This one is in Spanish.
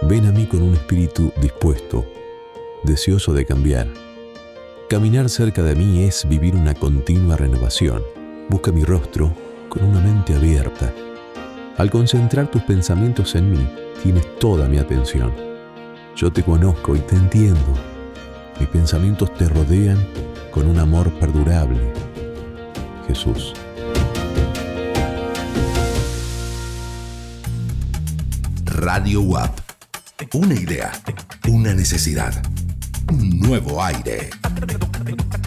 Ven a mí con un espíritu dispuesto, deseoso de cambiar. Caminar cerca de mí es vivir una continua renovación. Busca mi rostro con una mente abierta. Al concentrar tus pensamientos en mí, tienes toda mi atención. Yo te conozco y te entiendo. Mis pensamientos te rodean con un amor perdurable. Jesús. Radio UAP. Una idea, una necesidad, un nuevo aire.